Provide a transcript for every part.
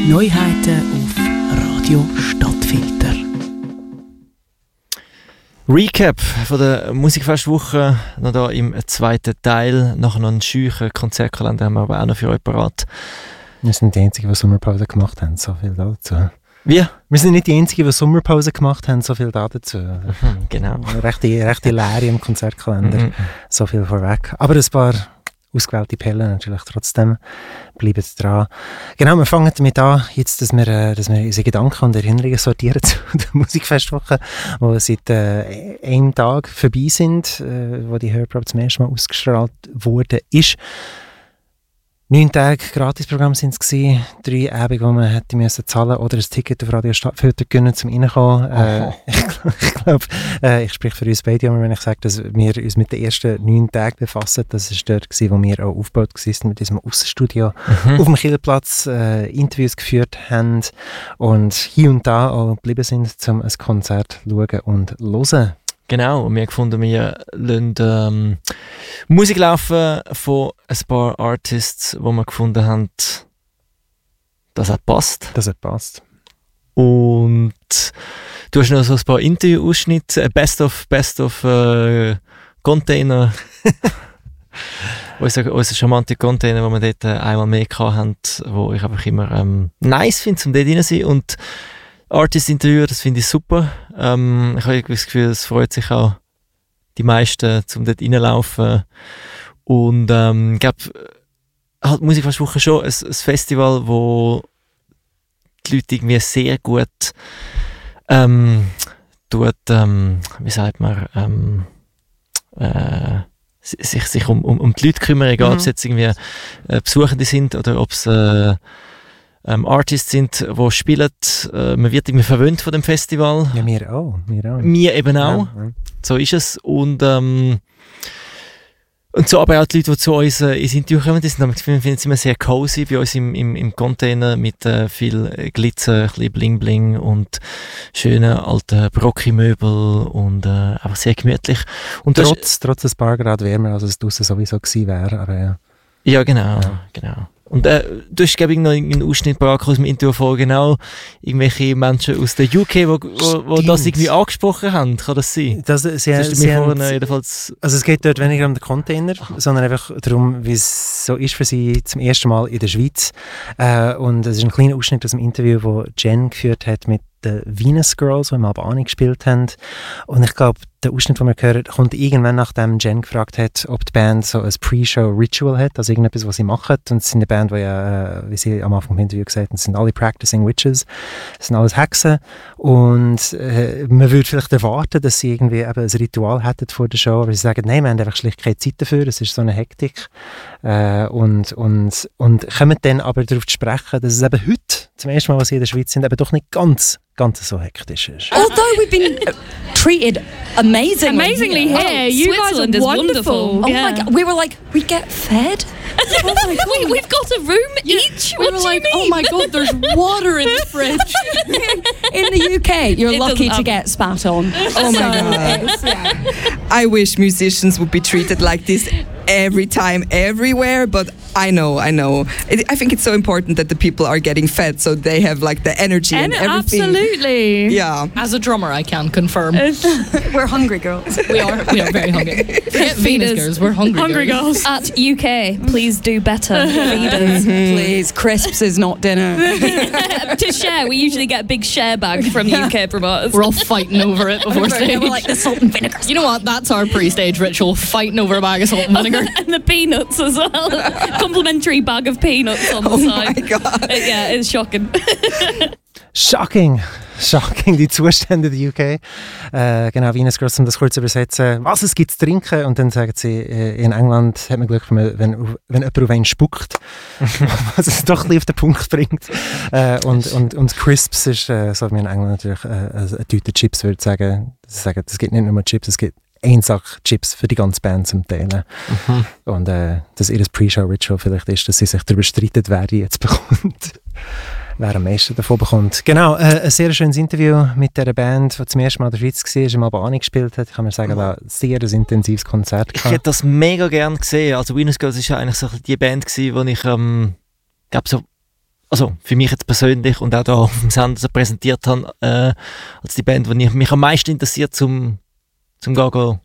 Neuheiten auf Radio Stadtfilter. Recap von der Musikfestwoche, noch da im zweiten Teil. Nachher noch einen scheuchen Konzertkalender haben wir aber auch noch für euch parat. Wir sind die Einzigen, die Sommerpause gemacht haben, so viel dazu. Wie? Wir sind nicht die Einzigen, die Sommerpause gemacht haben, so viel dazu. Genau. Rechte Leere im Konzertkalender, so viel vorweg. Aber ein paar ausgewählte Perlen natürlich trotzdem, bleiben dran. Genau, wir fangen damit an, jetzt, dass wir unsere Gedanken und Erinnerungen sortieren zu der Musikfestwoche, die seit einem Tag vorbei sind, wo die Hörprobe zum ersten Mal ausgestrahlt wurde, ist. 9 Tage Gratisprogramm waren es gewesen, 3 Abende, wo man hätte müssen zahlen oder ein Ticket auf Radio Stadtfilter gönnen, um reinzukommen. Ich glaube, ich spreche für uns beide, wenn ich sage, dass wir uns mit den ersten 9 Tagen befassen. Das war dort, wo wir auch aufgebaut waren mit diesem Aussenstudio auf dem Kielplatz, Interviews geführt haben und hier und da auch geblieben sind, um ein Konzert zu schauen und zu hören. Genau, und wir haben gefunden, wir lassen Musik laufen von ein paar Artists, die wir gefunden haben, dass es passt. Das hat passt. Und du hast noch so ein paar Interview-Ausschnitte, Best of Container. unser charmanter Container, den wir dort einmal mehr hatten, wo ich einfach immer nice finde, um dort rein zu sein. Und Artist-Interview, das finde ich super. Ich habe das Gefühl, es freut sich auch die meisten, um dort reinzulaufen. Und ich glaube, halt Musikfestwoche schon ein Festival, wo die Leute irgendwie sehr gut wie sagt man, sich um die Leute kümmern, egal ob es jetzt irgendwie Besuchende sind oder ob es Artists sind, die spielen. Man wird irgendwie verwöhnt von dem Festival. Ja, wir auch. Wir eben auch. Ja. So ist es. Und so aber auch die Leute, die zu uns ins Interview kommen, die finden es immer sehr cozy bei uns im Container mit viel Glitzer, ein bisschen Bling-Bling und schönen alten Brocki-Möbel und einfach sehr gemütlich. Und trotz ein paar Grad wärmer, als es draussen sowieso gewesen wäre. Aber ja. Ja, genau. Und du hast, glaube ich, noch einen Ausschnitt aus dem Interview vor, genau, irgendwelche Menschen aus der UK, die das irgendwie angesprochen haben. Kann das sein? Jedenfalls. Also es geht dort weniger um den Container, sondern einfach darum, wie es so ist für sie zum ersten Mal in der Schweiz. Und es ist ein kleiner Ausschnitt aus dem Interview, wo Jen geführt hat mit den Venus Girls, die im Albani gespielt haben. Und ich glaube, der Ausschnitt, den wir hören, kommt irgendwann, nachdem Jen gefragt hat, ob die Band so ein Pre-Show-Ritual hat, also irgendetwas, was sie machen. Und es sind eine Band, die ja, wie sie am Anfang im Interview gesagt haben, sind alle Practicing Witches. Es sind alles Hexen. Und man würde vielleicht erwarten, dass sie irgendwie eben ein Ritual hätten vor der Show, aber sie sagen, nein, wir haben einfach schlicht keine Zeit dafür, es ist so eine Hektik. Und kommen dann aber darauf zu sprechen, dass es eben heute, zum ersten Mal, was sie in der Schweiz sind, eben doch nicht ganz so hektisch ist. Although we've been treated amazingly here. You guys are wonderful. Oh my God, we were like, we get fed? Oh my God. We've got a room each. We were like, oh my God, there's water in the fridge. In the UK, you're lucky to get spat on. Oh my God. I wish musicians would be treated like this every time, everywhere, but I know. I think it's so important that the people are getting fed, so they have like the energy and everything. Absolutely. Yeah. As a drummer, I can confirm. We're hungry girls. We are very hungry. Forget Venus girls, we're hungry girls. At UK, please do better. Feed us, please. Crisps is not dinner. To share, we usually get a big share bag from UK promoters. We're all fighting over it before stage. We're like the salt and vinegar. You know what? That's our pre-stage ritual, fighting over a bag of salt and vinegar. And the peanuts as well. Complimentary bag of peanuts on the side. Oh my God. Yeah, it's shocking. Shocking, die Zustände der UK. Genau, Venus Girls, um das kurz zu übersetzen. Was es gibt zu trinken? Und dann sagen sie, in England hat man Glück, wenn jemand auf einen spuckt, was es doch ein bisschen auf den Punkt bringt. Und Crisps ist, so wie in England natürlich, eine Tüte Chips, würde ich sagen. Es gibt nicht nur Chips, es gibt ein Sack Chips für die ganze Band zum Teilen. Und dass ihr Pre-Show-Ritual vielleicht ist, dass sie sich darüber streiten, wer die jetzt bekommt. Wer am meisten davon bekommt. Genau, ein sehr schönes Interview mit dieser Band, die zum ersten Mal in der Schweiz war, im Albani gespielt hat. Ich kann mir sagen, war ein sehr intensives Konzert. Ich hätte das mega gerne gesehen. Also Venus Girls war ja eigentlich so die Band gewesen, wo ich glaube so also für mich jetzt persönlich und auch da auf dem Sender so präsentiert habe, als die Band, die mich am meisten interessiert, zum schauen,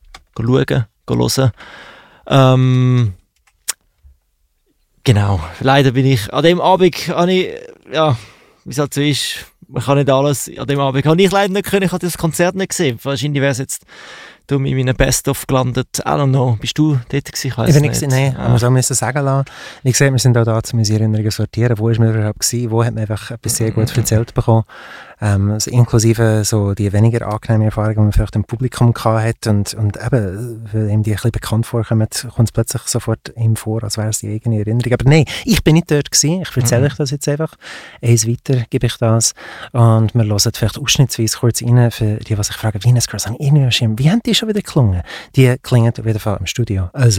hören. Genau, leider bin ich an dem Abend, wie es halt so ist, man kann nicht alles, an dem Abend habe ich leider nicht können, ich habe das Konzert nicht gesehen, wahrscheinlich wäre es jetzt in meinen Best-of gelandet, I don't know, bist du dort gewesen? Ich bin nicht, nein, man muss auch müssen sagen lassen. Wie gesagt, wir sind auch da, um unsere Erinnerungen sortieren, wo ist man überhaupt gewesen, wo hat man einfach etwas sehr gut erzählt bekommen, also inklusive so die weniger angenehmen Erfahrungen, die man vielleicht im Publikum gehabt hat und eben, weil ihm die ein bisschen bekannt vorkommen, kommt es plötzlich sofort ihm vor, als wäre es die eigene Erinnerung. Aber nein, ich bin nicht dort gewesen, ich erzähle euch das jetzt einfach, eins weiter gebe ich das und wir hören vielleicht ausschnittsweise kurz rein, für die, die sich fragen, Venus Girls, wie haben die schon wieder gelungen? Die klingen auf jeden Fall im Studio. Also